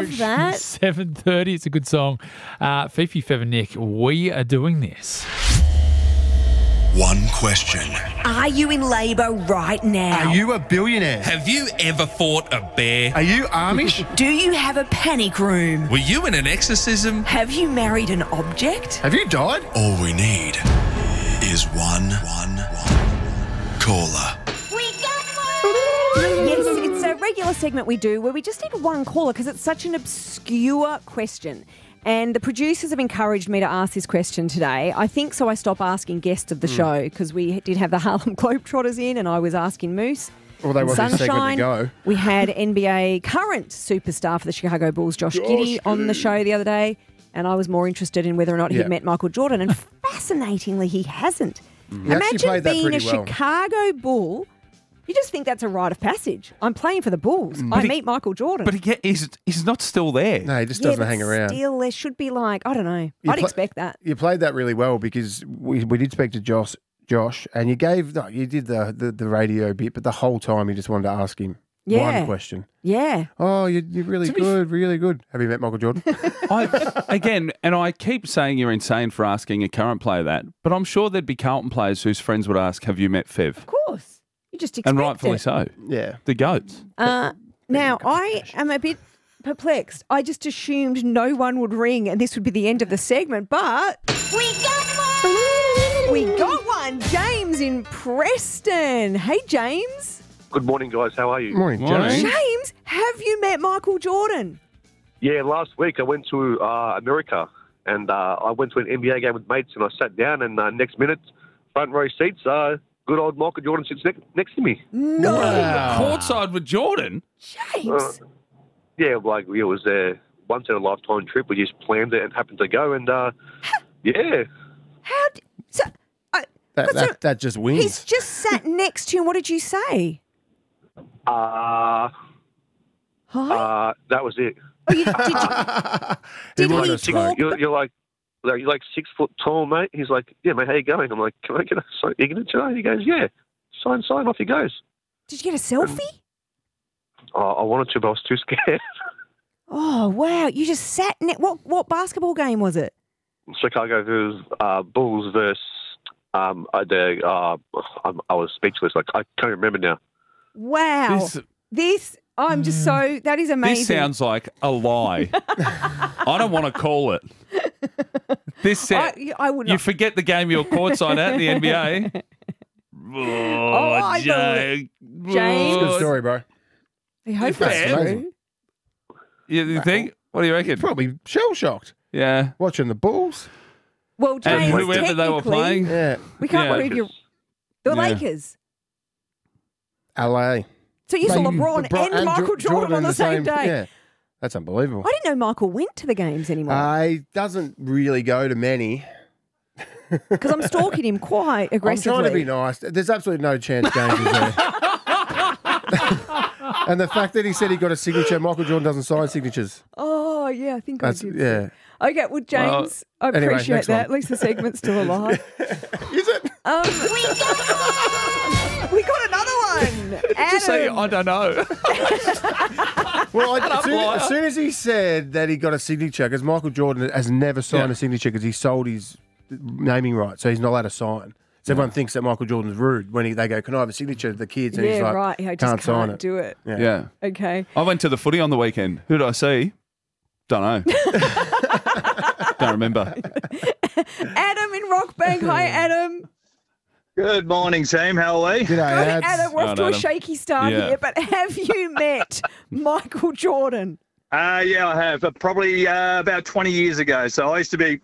love that. 7:30. It's a good song. Fifi, Fev and Nick, we are doing this. One question. Are you in labour right now? Are you a billionaire? Have you ever fought a bear? Are you Amish? Do you have a panic room? Were you in an exorcism? Have you married an object? Have you died? All we need is one caller. Yes, it's a regular segment we do where we just need one caller because it's such an obscure question. And the producers have encouraged me to ask this question today. I think so I stop asking guests of the show because we did have the Harlem Globetrotters in and I was asking Moose. Well, they wasn't a segment to Sunshine. go. We had NBA current superstar for the Chicago Bulls, Josh Giddey, on the show the other day. And I was more interested in whether or not he'd met Michael Jordan. And fascinatingly, he hasn't. He actually Imagine played that being a pretty well. Chicago Bull. You just think that's a rite of passage. I'm playing for the Bulls. I meet Michael Jordan. But he's not still there. No, he just doesn't but hang around. Still, there should be like, I don't know. I'd expect that. You played that really well because we did speak to Josh, and you did the radio bit, but the whole time you just wanted to ask him one question. Yeah. Oh, you're really good, really good. Have you met Michael Jordan? I keep saying you're insane for asking a current player that, but I'm sure there'd be Carlton players whose friends would ask, have you met Fev? Of course. You just expect And rightfully it. so. Yeah. The GOATs. Now, I am a bit perplexed. I just assumed no one would ring and this would be the end of the segment, but... We got one! We got one! James in Preston. Hey, James. Good morning, guys. How are you? Morning, James. James, have you met Michael Jordan? Yeah, last week I went to America and I went to an NBA game with mates and I sat down and next minute, front row seats, good old Michael Jordan sits next to me. No. Courtside with Jordan? James. Yeah, like it was a once-in-a-lifetime trip. We just planned it and happened to go and, yeah. How... So, That just wins. he's just sat next to you. What did you say? Hi? That was it. Oh, He did might he have talk? spoke. You're like 6 foot tall, mate. He's like, yeah, mate, how you going? I'm like, can I get a signature? He goes, yeah. Sign, off he goes. Did you get a selfie? I wanted to, but I was too scared. Oh, wow. You just sat what basketball game was it? Chicago versus Bulls versus I was speechless. Like I can't remember now. Wow. I'm just so, that is amazing. This sounds like a lie. I don't want to call it. I would not. You forget the game you're courtside at in the NBA. I James. James. Good story, bro. I hope That's that's amazing. true. You think? What do you reckon? Probably shell-shocked. Yeah. Watching the Bulls. Well, And James, whoever they were technically, playing. Yeah. we can't Yeah. prove you. The Yeah. Lakers. LA. So you saw Maybe LeBron and Michael Jordan on the same day. Yeah. That's unbelievable. I didn't know Michael went to the games anymore He doesn't really go to many. because I'm stalking him quite aggressively. I'm trying to be nice. There's absolutely no chance James is there. And the fact that he said he got a signature, Michael Jordan doesn't sign signatures. Oh, yeah, I think I did. Yeah. Okay, well, James, I anyway, appreciate next that. one. At least the segment's still alive. Is it? We got another one. Just say, Adam. I don't know. Well, as soon as he said that he got a signature, because Michael Jordan has never signed a signature because he sold his naming rights, so he's not allowed to sign. So everyone thinks that Michael Jordan's rude when they go, can I have a signature to the kids? And Yeah, he's like, right. I can't just sign can't it. do it. Yeah. Okay. I went to the footy on the weekend. Who did I see? Don't know. Don't remember. Adam in Rockbank. Hi, Adam. Good morning, team. How are we? G'day, Good, Ads. Adam, we're off to a Adam. shaky start Yeah. here, but have you met Michael Jordan? Yeah, I have. Probably about 20 years ago. So I used to be,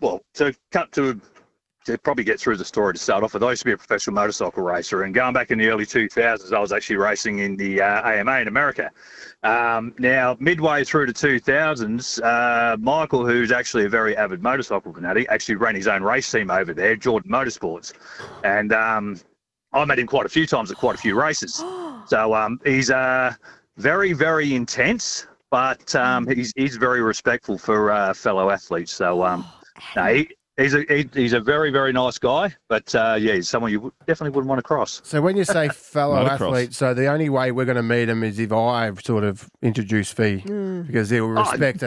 to probably get through the story to start off with, I used to be a professional motorcycle racer. And going back in the early 2000s, I was actually racing in the AMA in America. Now, midway through the 2000s, Michael, who's actually a very avid motorcycle fanatic, actually ran his own race team over there, Jordan Motorsports. And I met him quite a few times at quite a few races. So he's very, very intense, but he's very respectful for fellow athletes. So he's a very, very nice guy, but he's someone you definitely wouldn't want to cross. So when you say fellow Motocross. athlete, so the only way we're going to meet him is if I sort of introduce Fee, because he'll respect